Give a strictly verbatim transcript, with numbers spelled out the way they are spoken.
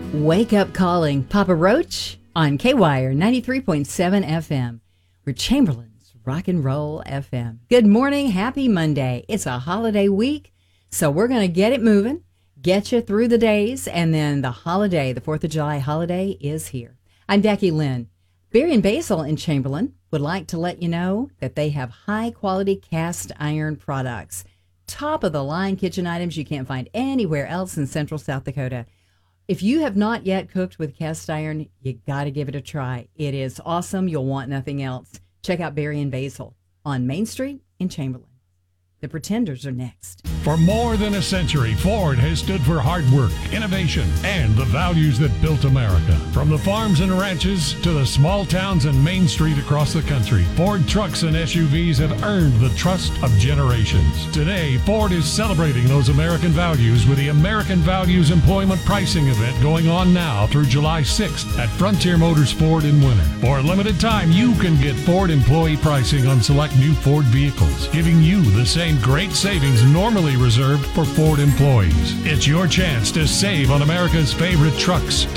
Wake Up Calling, Papa Roach on K-Wire ninety-three point seven F M. We're Chamberlain's Rock and Roll F M. Good morning. Happy Monday. It's a holiday week, so we're going to get it moving, get you through the days, and then the holiday, the fourth of July holiday, is here. I'm Becky Lynn. Berry and Basil in Chamberlain would like to let you know that they have high-quality cast iron products. Top-of-the-line kitchen items you can't find anywhere else in Central South Dakota. If you have not yet cooked with cast iron, you got to give it a try. It is awesome. You'll want nothing else. Check out Berry and Basil on Main Street in Chamberlain. The Pretenders are next. For more than a century, Ford has stood for hard work, innovation, and the values that built America. From the farms and ranches to the small towns and Main Street across the country, Ford trucks and S U Vs have earned the trust of generations. Today, Ford is celebrating those American values with the American Values Employment Pricing event going on now through July sixth at Frontier Motors Ford in Winter. For a limited time, you can get Ford employee pricing on select new Ford vehicles, giving you the same great savings normally reserved for Ford employees. It's your chance to save on America's favorite trucks,